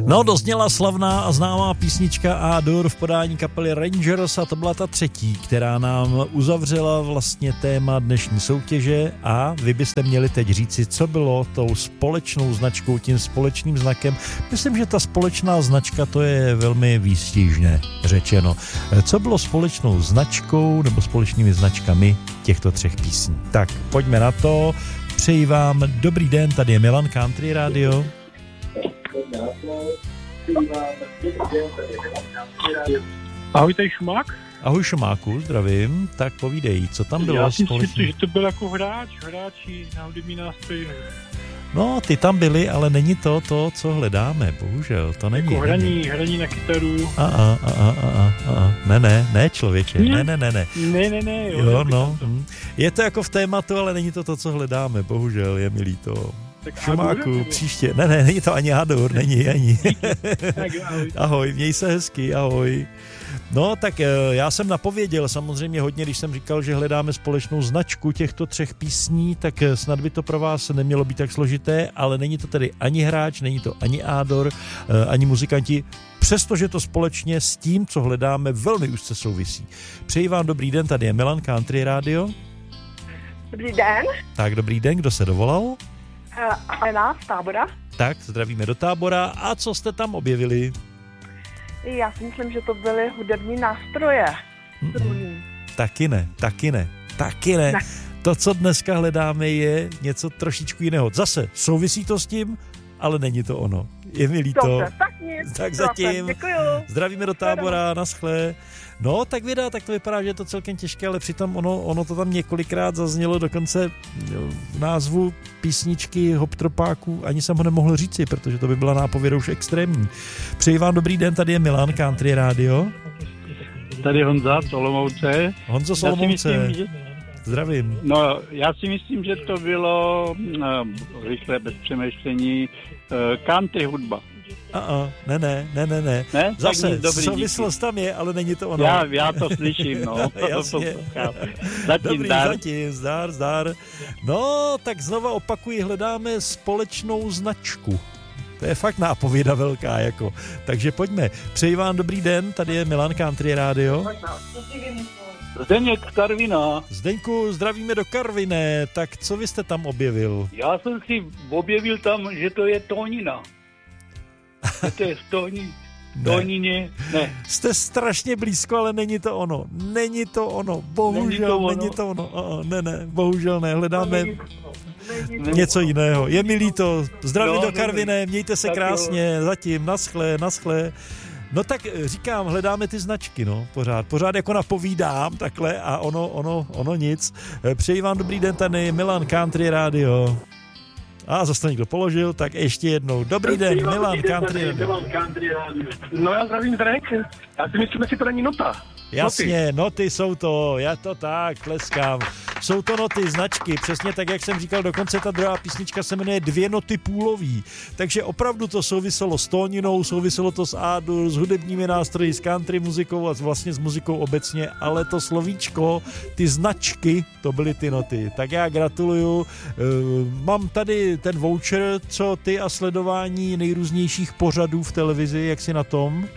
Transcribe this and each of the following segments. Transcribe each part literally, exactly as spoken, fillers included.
No, dozněla slavná a známá písnička A-dur v podání kapely Rangers a to byla ta třetí, která nám uzavřela vlastně téma dnešní soutěže a vy byste měli teď říci, co bylo tou společnou značkou, tím společným znakem. Myslím, že ta společná značka, to je velmi výstižně řečeno. Co bylo společnou značkou nebo společnými značkami těchto třech písní? Tak, pojďme na to. Přeji vám dobrý den, tady je Milan, Country Radio. Ahoj, tady Šumák. Ahoj Šumáku, zdravím. Tak povídej, co tam bylo Já si společně? myslím, že to byl jako hráč, hráči na hudební nástroj. No, ty tam byli, ale není to to, co hledáme, bohužel, to není. Jako hraní, není. hraní na kytaru. A, a, a, a, a, a, ne, ne, ne, člověče, ne, ne, ne, ne. Ne, ne, ne, jo. Jo, no, hm. Je to jako v tématu, ale není to to, co hledáme, bohužel, je mi líto. Šumáku, příště, ne, ne, není to ani A-dur, není, ani. Tak, ahoj. Ahoj, měj se hezky, ahoj. No, tak já jsem napověděl samozřejmě hodně, když jsem říkal, že hledáme společnou značku těchto třech písní, tak snad by to pro vás nemělo být tak složité, ale není to tedy ani hráč, není to ani A-dur, ani muzikanti, přestože to společně s tím, co hledáme, velmi úzce souvisí. Přeji vám dobrý den, tady je Milan, Country Radio. Dobrý den. Tak, dobrý den, kdo se dovolal? Helena z Tábora. Tak, zdravíme do Tábora. A co jste tam objevili? Já si myslím, že to byly hudební nástroje. Mm-mm. Taky ne, taky ne, taky ne. ne. To, co dneska hledáme, je něco trošičku jiného. Zase, souvisí to s tím, ale není to ono. Je mi líto. Dobře, tak nic. Tak zatím. Děkuju. Zdravíme do Tábora, naschle. No, tak vědá, tak to vypadá, že je to celkem těžké, ale přitom ono, ono to tam několikrát zaznělo, dokonce v názvu písničky Hoptropáků, ani jsem ho nemohl říci, protože to by byla nápověda už extrémní. Přeji vám dobrý den, tady je Milan, Country Radio. Tady Honza z Olomouce. Honzo z Olomouce. Myslím, že... Zdravím. No, já si myslím, že to bylo no, rychle, bez přemýšlení, uh, country hudba. A, a, ne, ne, ne, ne, ne. ne? Zase, dobrý, souvislost tam je, ale není to ono. Já, já to slyším, no. Jasně. Zatím Dobrý, zdar. zatím, zdar, zdar. No, tak znova opakuji, hledáme společnou značku. To je fakt nápověda velká, jako. Takže pojďme. Přeji vám dobrý den, tady je Milan, Country Radio. Zdeněk Karviná. Zdeňku, zdravíme do Karviné. Tak co vy jste tam objevil? Já jsem si objevil tam, že to je tónina. Že to je v tóni, tónině. Ne. Jste strašně blízko, ale není to ono. Není to ono. Bohužel není to ono. Není to ono. Ne, ne, bohužel ne. Hledáme něco jiného. Je mi líto. Zdraví no, do Karviné, mějte se krásně. Zatím, naschle, naschle. No tak říkám, hledáme ty značky, no, pořád. Pořád jako napovídám takhle a ono, ono, ono nic. Přeji vám dobrý den, tady Milan, Country Radio. A zase to někdo položil, tak ještě jednou. Dobrý den, Milan, Country Radio. No já zdravím Zdeněk. Já si myslím, že si to není nota. Jasně, noty. noty jsou to, já to tak, tleskám. Jsou to noty, značky, přesně tak, jak jsem říkal, dokonce ta druhá písnička se jmenuje Dvě noty půlový. Takže opravdu to souviselo s tóninou, souviselo to s A-dur, s hudebními nástroji, s country muzikou a vlastně s muzikou obecně, ale to slovíčko, ty značky, to byly ty noty. Tak já gratuluju. Mám tady ten voucher, co ty a sledování nejrůznějších pořadů v televizi, jak si na tom?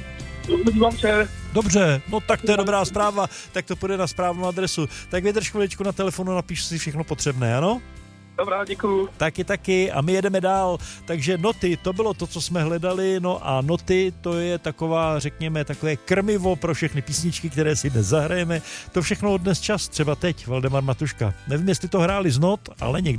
Dobře, no tak to je dobrá zpráva, tak to půjde na správnou adresu. Tak vydrž chviličku na telefonu, napíš si všechno potřebné, ano? Dobrá, děkuju. Taky, taky a my jedeme dál. Takže noty, to bylo to, co jsme hledali, no a noty, to je taková, řekněme, takové krmivo pro všechny písničky, které si dnes zahrajeme. To všechno od dnes čas, třeba teď, Valdemar Matuška. Nevím, jestli to hráli z not, ale někdo